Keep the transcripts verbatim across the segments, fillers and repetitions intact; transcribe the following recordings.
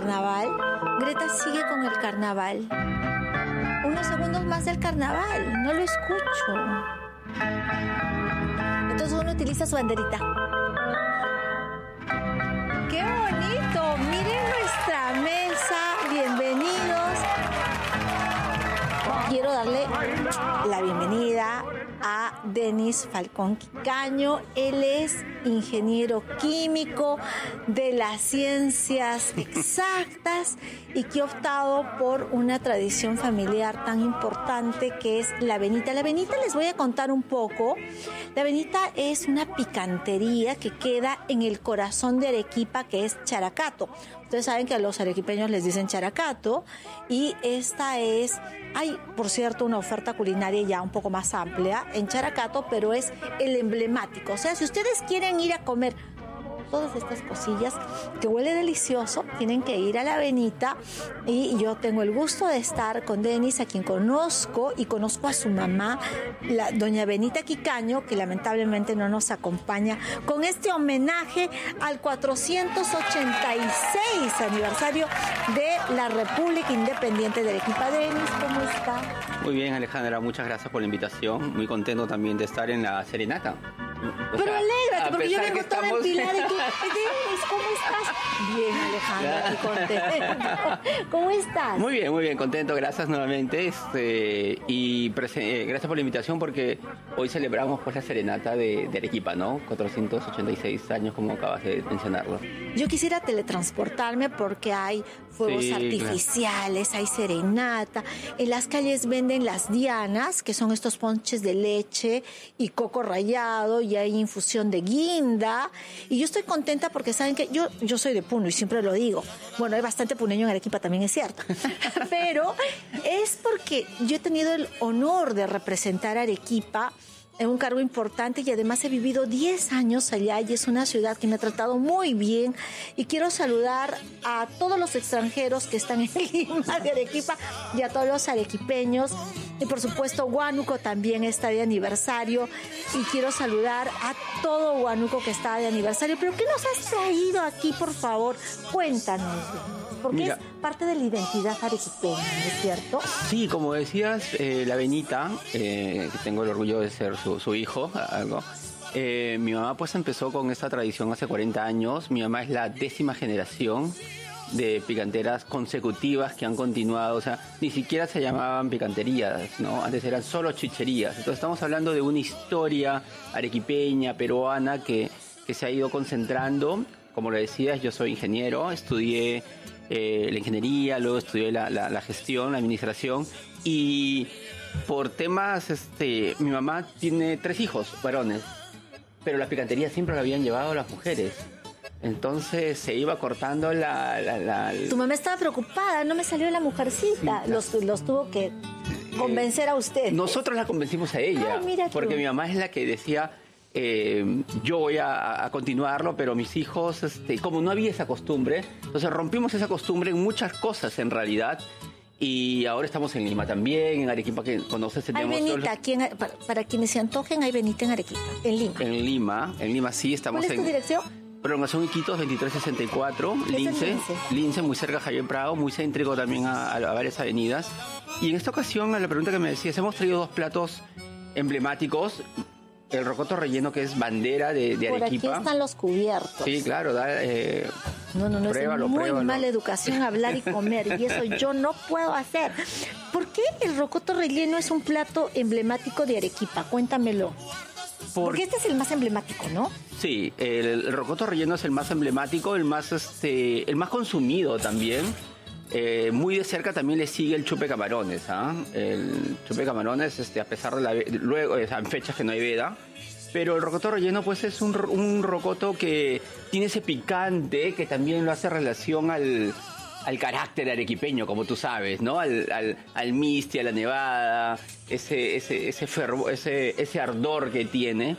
carnaval. Greta sigue con el carnaval. Unos segundos más del carnaval, no lo escucho. Entonces uno utiliza su banderita. ¡Qué bonito! Miren nuestra mesa, bienvenidos. Quiero darle la bienvenida a Denis Falcón Quicaño. Él es ingeniero químico de las ciencias exactas y que ha optado por una tradición familiar tan importante que es la avenita. La avenita les voy a contar un poco. La avenita es una picantería que queda en el corazón de Arequipa, que es Characato. Ustedes saben que a los arequipeños les dicen Characato y esta es, hay por cierto una oferta culinaria ya un poco más amplia en Characato, pero es el emblemático. O sea, si ustedes quieren ir a comer todas estas cosillas que huele delicioso, tienen que ir a la avenita y yo tengo el gusto de estar con Denis, a quien conozco y conozco a su mamá, la doña Benita Quicaño, que lamentablemente no nos acompaña con este homenaje al cuatrocientos ochenta y seis aniversario de la República Independiente de Arequipa. Denis, ¿cómo está? Muy bien, Alejandra, muchas gracias por la invitación. Muy contento también de estar en la serenata. O Pero sea, alégrate, porque yo vengo toda estamos... empilada de que, Denis, ¿cómo estás? Bien, Alejandra, aquí contento. ¿Cómo estás? Muy bien, muy bien, contento, gracias nuevamente. Este, y presen- eh, gracias por la invitación porque hoy celebramos pues la serenata de, de Arequipa, ¿no? cuatrocientos ochenta y seis años, como acabas de mencionarlo. Yo quisiera teletransportarme porque hay fuegos sí, artificiales, claro. Hay serenata. En las calles venden las dianas, que son estos ponches de leche y coco rallado, y hay infusión de guinda. Y yo estoy contenta porque saben que yo, yo soy de Puno y siempre lo digo. Bueno, hay bastante puneño en Arequipa, también es cierto. Pero es porque yo he tenido el honor de representar a Arequipa en un cargo importante y además he vivido diez años allá y es una ciudad que me ha tratado muy bien y quiero saludar a todos los extranjeros que están en Lima de Arequipa y a todos los arequipeños y por supuesto Huánuco también está de aniversario y quiero saludar a todo Huánuco que está de aniversario. Pero ¿qué nos has traído aquí, por favor? Cuéntanos, porque Mira, es parte de la identidad arequipeña, ¿no es cierto? Sí, como decías, eh, la Benita, eh, que tengo el orgullo de ser su, su hijo, algo. Eh, mi mamá pues empezó con esta tradición hace cuarenta años. Mi mamá es la décima generación de picanteras consecutivas que han continuado. O sea, ni siquiera se llamaban picanterías, ¿no? Antes eran solo chicherías. Entonces estamos hablando de una historia arequipeña, peruana, que, que se ha ido concentrando. Como lo decías, yo soy ingeniero, estudié eh, la ingeniería, luego estudié la, la, la gestión, la administración y por temas, este, mi mamá tiene tres hijos varones, pero la picantería siempre la habían llevado las mujeres. Entonces se iba cortando la... la, la tu mamá estaba preocupada, no me salió la mujercita, sí, los, los tuvo que convencer a usted. Nosotros la convencimos a ella, Ay, mira porque tú. Mi mamá es la que decía... Eh, yo voy a, a continuarlo, pero mis hijos, este, como no había esa costumbre, entonces rompimos esa costumbre en muchas cosas en realidad. Y ahora estamos en Lima también, en Arequipa, que conoces. Hay Benita, aquí en, para, para quienes se antojen, hay Benita en Arequipa, en Lima. En Lima, en Lima sí, estamos en... ¿Cuál es tu en, dirección? Prolongación Iquitos, veintitrés sesenta y cuatro, Lince, Lince, Lince, muy cerca de Javier Prado, muy céntrico también a, a, a varias avenidas. Y en esta ocasión, a la pregunta que me decías, hemos traído dos platos emblemáticos. El rocoto relleno, que es bandera de, de Arequipa. Por aquí están los cubiertos. Sí, claro. Da, eh, no, no, no, pruébalo, es muy pruébalo. mala educación hablar y comer, y eso yo no puedo hacer. ¿Por qué el rocoto relleno es un plato emblemático de Arequipa? Cuéntamelo. Por... Porque este es el más emblemático, ¿no? Sí, el, el rocoto relleno es el más emblemático, el más, este, el más consumido también. Eh, muy de cerca también le sigue el chupe camarones, ¿ah? ¿eh? El chupe camarones, este, a pesar de la luego, o sea, en fechas que no hay veda, pero el rocoto relleno pues es un, un rocoto que tiene ese picante que también lo hace relación al, al carácter arequipeño, como tú sabes, ¿no? Al, al, al misti, a la nevada, ese, ese, ese, fervo, ese, ese ardor que tiene.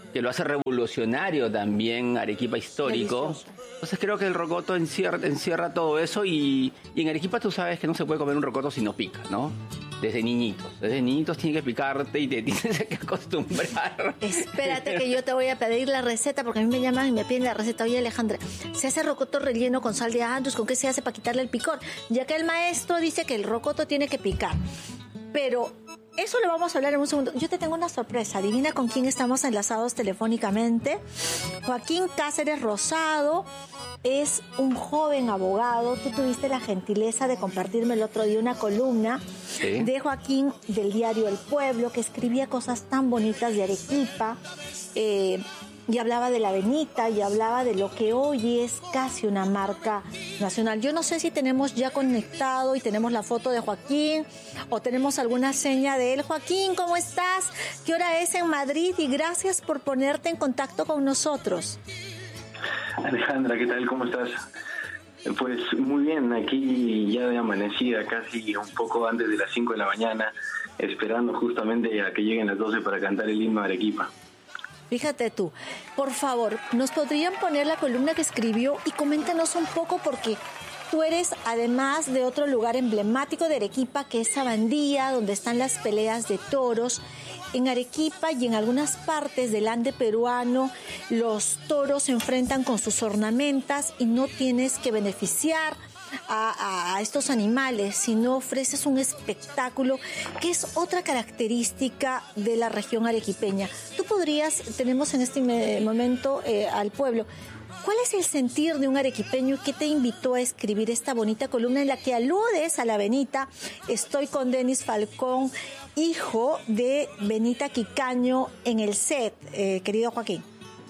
que lo hace revolucionario también Arequipa histórico. Delicioso. Entonces creo que el rocoto encierra, encierra todo eso y, y en Arequipa tú sabes que no se puede comer un rocoto si no pica, ¿no? Desde niñitos. Desde niñitos tiene que picarte y te tienes que acostumbrar. Espérate que yo te voy a pedir la receta porque a mí me llaman y me piden la receta. Oye, Alejandra, se hace rocoto relleno con sal de antus, ¿con qué se hace para quitarle el picor? Ya que el maestro dice que el rocoto tiene que picar. Pero eso lo vamos a hablar en un segundo. Yo te tengo una sorpresa. Adivina con quién estamos enlazados telefónicamente. Joaquín Cáceres Rosado es un joven abogado. Tú tuviste la gentileza de compartirme el otro día una columna ¿Sí? de Joaquín del diario El Pueblo, que escribía cosas tan bonitas de Arequipa. Eh, y hablaba de la Benita y hablaba de lo que hoy es casi una marca nacional. Yo no sé si tenemos ya conectado y tenemos la foto de Joaquín o tenemos alguna seña de él. Joaquín, ¿cómo estás? ¿Qué hora es en Madrid? Y gracias por ponerte en contacto con nosotros. Alejandra, ¿qué tal? ¿Cómo estás? Pues muy bien, aquí ya de amanecida, casi un poco antes de las cinco de la mañana, esperando justamente a que lleguen las doce para cantar el himno de Arequipa. Fíjate tú, por favor, ¿nos podrían poner la columna que escribió y coméntanos un poco porque tú eres, además de otro lugar emblemático de Arequipa, que es Sabandía, donde están las peleas de toros? En Arequipa y en algunas partes del Ande peruano, los toros se enfrentan con sus ornamentas y no tienes que beneficiar A, a estos animales, sino ofreces un espectáculo que es otra característica de la región arequipeña. Tú podrías, tenemos en este momento eh, al pueblo, ¿cuál es el sentir de un arequipeño y qué te invitó a escribir esta bonita columna en la que aludes a la Benita? Estoy con Denis Falcón, hijo de Benita Quicaño, en el set, eh, querido Joaquín.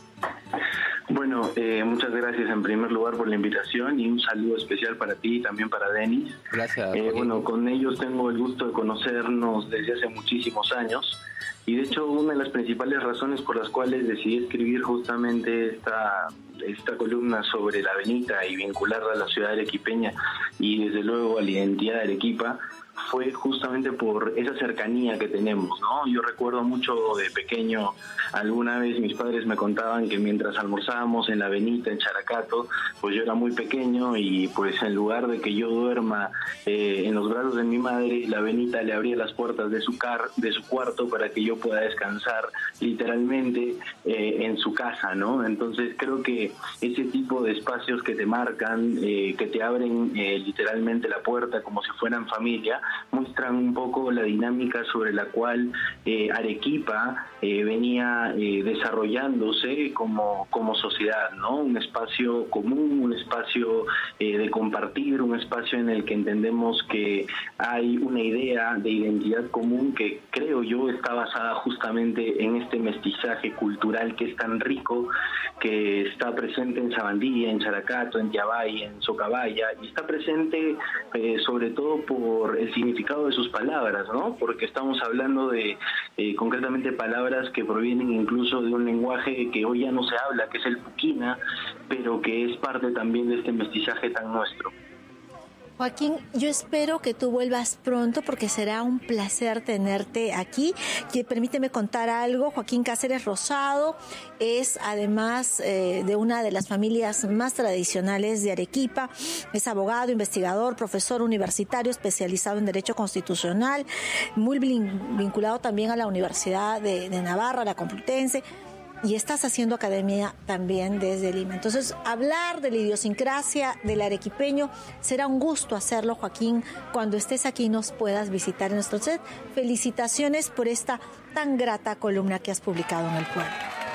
Bueno, eh, muchas gracias en primer lugar por la invitación y un saludo especial para ti y también para Denis. Gracias. Eh, bueno, con ellos tengo el gusto de conocernos desde hace muchísimos años y de hecho una de las principales razones por las cuales decidí escribir justamente esta, esta columna sobre la Benita y vincularla a la ciudad arequipeña y desde luego a la identidad de Arequipa fue justamente por esa cercanía que tenemos, ¿no? Yo recuerdo mucho de pequeño, alguna vez mis padres me contaban que mientras almorzábamos en la Benita, en Characato, pues yo era muy pequeño y pues en lugar de que yo duerma eh, en los brazos de mi madre, la Benita le abría las puertas de su car de su cuarto para que yo pueda descansar literalmente eh, en su casa, ¿no? Entonces creo que ese tipo de espacios que te marcan, eh, que te abren eh, literalmente la puerta como si fueran familia, muestran un poco la dinámica sobre la cual eh, Arequipa eh, venía eh, desarrollándose como, como sociedad, ¿no? Un espacio común, un espacio eh, de compartir, un espacio en el que entendemos que hay una idea de identidad común que creo yo está basada justamente en este mestizaje cultural que es tan rico, que está presente en Sabandía, en Characato, en Tiabay, en Socabaya, y está presente eh, sobre todo por el significado de sus palabras, ¿no? Porque estamos hablando de eh, concretamente palabras que provienen incluso de un lenguaje que hoy ya no se habla, que es el puquina, pero que es parte también de este mestizaje tan nuestro. Joaquín, yo espero que tú vuelvas pronto porque será un placer tenerte aquí. Y permíteme contar algo. Joaquín Cáceres Rosado es además eh, de una de las familias más tradicionales de Arequipa. Es abogado, investigador, profesor universitario especializado en Derecho Constitucional, muy vinculado también a la Universidad de, de Navarra, la Complutense. Y estás haciendo academia también desde Lima. Entonces, hablar de la idiosincrasia del arequipeño será un gusto hacerlo, Joaquín, cuando estés aquí y nos puedas visitar en nuestro set. Felicitaciones por esta tan grata columna que has publicado en El Pueblo.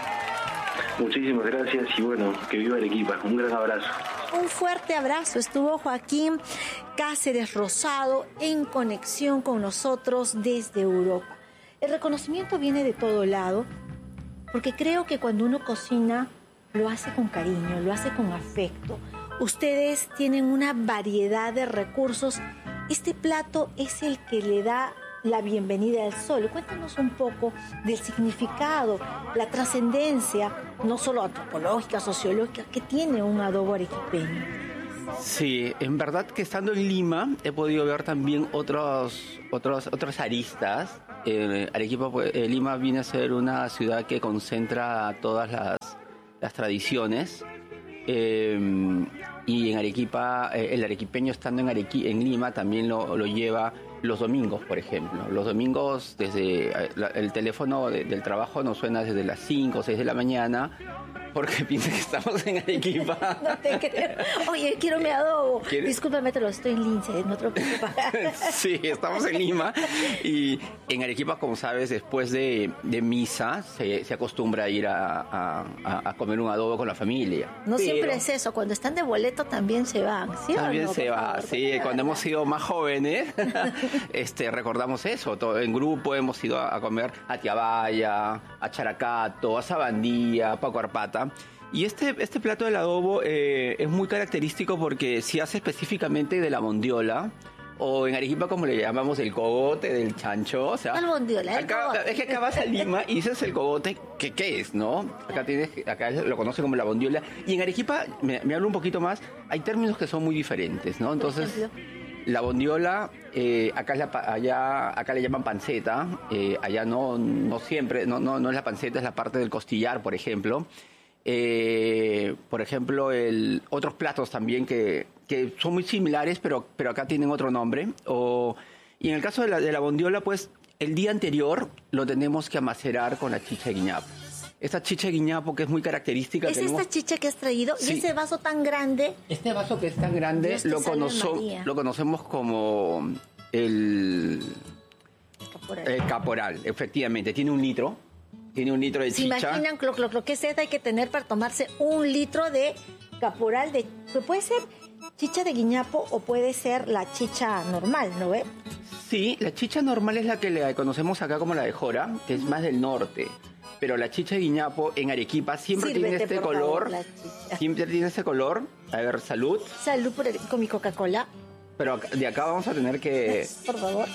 Muchísimas gracias y bueno, que viva Arequipa. Un gran abrazo. Un fuerte abrazo. Estuvo Joaquín Cáceres Rosado en conexión con nosotros desde Europa. El reconocimiento viene de todo lado, porque creo que cuando uno cocina lo hace con cariño, lo hace con afecto. Ustedes tienen una variedad de recursos. Este plato es el que le da la bienvenida al sol. Cuéntanos un poco del significado, la trascendencia, no solo antropológica, sociológica, que tiene un adobo arequipeño. Sí, en verdad que estando en Lima he podido ver también otros, otros, otras aristas. Eh, Arequipa, pues, eh, Lima viene a ser una ciudad que concentra todas las, las tradiciones. Eh, y en Arequipa, eh, el arequipeño estando en, Arequi, en Lima también lo, lo lleva los domingos, por ejemplo. Los domingos desde eh, la, el teléfono de, del trabajo nos suena desde las cinco o seis de la mañana porque piensa que estamos en Arequipa. No te creo. Oye, quiero mi adobo. ¿Quieres? Discúlpame, te lo estoy en lince, no te lo preocupes. Sí, estamos en Lima y en Arequipa, como sabes, después de, de misa se, se acostumbra a ir a, a, a comer un adobo con la familia. No Pero siempre es eso, cuando están de boleto también se van, ¿sí también o no? se Por va, favor, sí, cuando hemos sido más jóvenes, este, recordamos eso, todo, en grupo hemos ido a, a comer a Tiabaya, a Characato, a Sabandía, a Paco Arpata. Y este, este plato del adobo eh, es muy característico porque se hace específicamente de la mondiola, o en Arequipa como le llamamos el cogote del chancho. O sea, ¿Cuál mondiola? El acá, cogote. es que acá vas a Lima y dices el cogote, ¿qué, qué es, no? Acá, tienes, acá lo conocen como la mondiola. Y en Arequipa, me, me hablo un poquito más, hay términos que son muy diferentes, ¿no? Entonces, la bondiola, eh, acá, es la, allá, acá le llaman panceta, eh, allá no, no siempre, no, no, no es la panceta, es la parte del costillar, por ejemplo. Eh, por ejemplo, el, otros platos también que, que son muy similares, pero, pero acá tienen otro nombre. O, y en el caso de la, de la bondiola, pues el día anterior lo tenemos que amacerar con la chicha de guiñapo. Esta chicha de guiñapo que es muy característica. ¿Es tenemos... esta chicha que has traído? Sí. ¿Y ese vaso tan grande? Este vaso que es tan grande Dios te lo, salve, conozo, María. lo conocemos como el, Caporal. el caporal, efectivamente. Tiene un litro. Tiene un litro de ¿Se chicha. imaginan lo, lo, lo que es hay que tener para tomarse un litro de caporal de... Puede ser chicha de guiñapo o puede ser la chicha normal, ¿no ve? Sí, la chicha normal es la que le conocemos acá como la de Jora, que es más del norte. Pero la chicha de guiñapo en Arequipa siempre Sírvete, tiene este por color. favor, la chicha. Siempre tiene este color. A ver, salud. Salud por el- con mi Coca-Cola, Pero de acá vamos a tener que... por favor.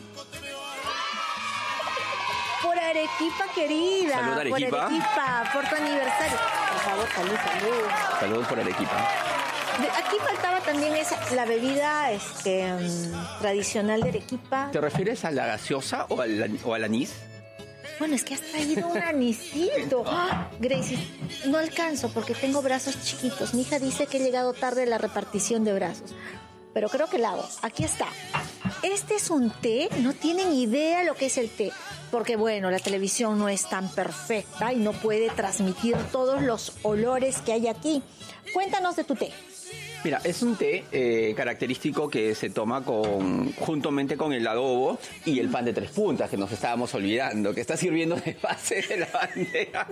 Por Arequipa, querida. Salud, Arequipa. Por Arequipa, por tu aniversario. Por favor, salud, salud. Salud por Arequipa. De- Aquí faltaba también esa, la bebida este, mm, tradicional de Arequipa. ¿Te refieres a la gaseosa o al, o al anís? Bueno, es que has traído un anisito. ¡Ah! Gracie, no alcanzo porque tengo brazos chiquitos. Mi hija dice que he llegado tarde a la repartición de brazos. Pero creo que la hago. Aquí está. Este es un té. No tienen idea lo que es el té. Porque, bueno, la televisión no es tan perfecta y no puede transmitir todos los olores que hay aquí. Cuéntanos de tu té. Mira, es un té eh, característico que se toma con, juntamente con el adobo y el pan de tres puntas, que nos estábamos olvidando, que está sirviendo de base de la bandera.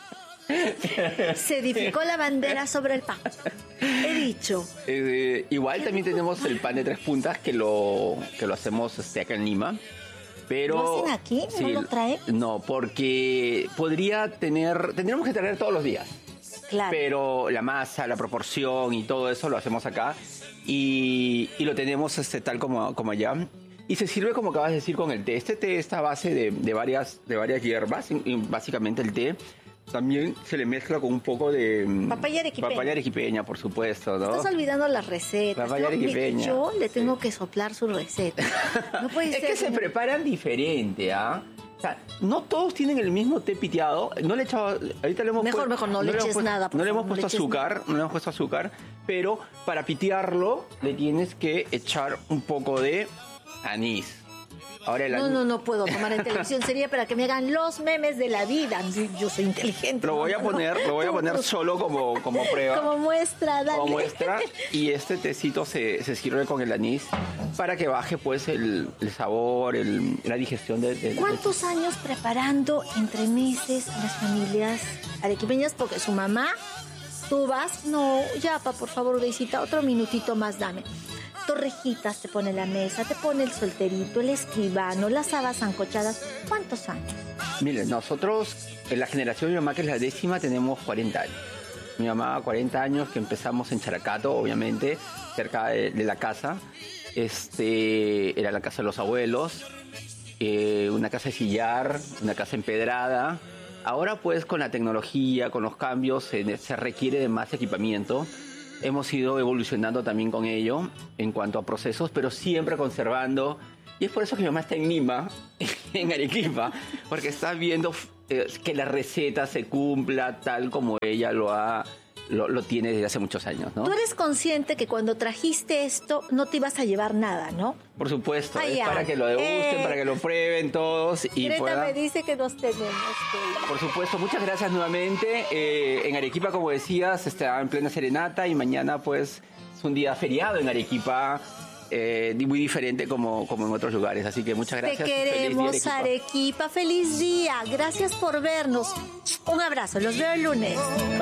Se edificó la bandera sobre el pan. He dicho. Eh, igual también tenemos el pan de tres puntas, que lo, que lo hacemos este, acá en Lima. Pero, ¿Lo hacen aquí? ¿No lo traen? No, porque podría tener, tendríamos que tener todos los días. Claro. Pero la masa, la proporción y todo eso lo hacemos acá y, y lo tenemos este, tal como, como allá. Y se sirve, como acabas de decir, con el té. Este té está a base de, de, varias, de varias hierbas, y, y básicamente el té. También se le mezcla con un poco de... Papaya arequipeña. Papaya arequipeña, por supuesto, ¿no? Estás olvidando las recetas. Papaya Yo- mi- arequipeña. Yo le tengo que soplar su receta. No puede Es ser. que se señor. preparan diferente, ¿ah? O sea, no todos tienen el mismo té piteado. No le he echado, ahorita le hemos Mejor, pu- mejor, no le hemos eches puesto- nada, por No le hemos favor, no le puesto eches azúcar, no le hemos puesto azúcar, pero para pitearlo le tienes que echar un poco de anís. Ahora el No, anís- no, no puedo tomar en televisión. Sería para que me hagan los memes de la vida. Yo soy inteligente. Lo voy a no, no, poner, lo voy a tú, poner tú. solo como, como prueba. Como muestra, dale. Como muestra, y este tecito se, se sirve con el anís para que baje pues el, el sabor, el, la digestión de, de- de- ¿Cuántos años preparando entre meses a las familias arequipeñas? Porque su mamá, tú vas, no, ya, pa, por favor, Deisita, otro minutito más dame. Torrejitas te pone la mesa, te pone el solterito, el escribano, las habas sancochadas. ¿Cuántos años? Miren, nosotros, en la generación de mi mamá, que es la décima, tenemos cuarenta años. Mi mamá, cuarenta años, que empezamos en Characato, obviamente, cerca de, de la casa. Este, era la casa de los abuelos, eh, una casa de sillar, una casa empedrada. Ahora, pues, con la tecnología, con los cambios, se, se requiere de más equipamiento. hemos ido evolucionando también con ello en cuanto a procesos, pero siempre conservando. Y es por eso que mi mamá está en Lima, en Arequipa, porque está viendo eh, que la receta se cumpla tal como ella lo ha... Lo, lo tiene desde hace muchos años, ¿no? Tú eres consciente que cuando trajiste esto no te ibas a llevar nada, ¿no? Por supuesto, ah, es ya. para que lo degusten, eh, para que lo prueben todos. Y Greta pueda... me dice que nos tenemos que... Por supuesto, muchas gracias nuevamente. Eh, en Arequipa, como decías, está en plena serenata y mañana pues es un día feriado en Arequipa. Eh, muy diferente como, como en otros lugares, así que muchas gracias. Te queremos, feliz día, Arequipa. Arequipa, feliz día, gracias por vernos, un abrazo, los veo el lunes.